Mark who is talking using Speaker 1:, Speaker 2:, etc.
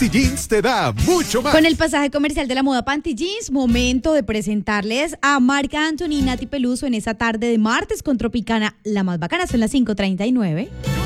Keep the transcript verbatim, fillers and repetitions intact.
Speaker 1: Panty Jeans te da mucho más.
Speaker 2: Con el pasaje comercial de la moda Panty Jeans, momento de presentarles a Marc Anthony y Nati Peluso en esa tarde de martes con Tropicana. La más bacana son las cinco treinta y nueve.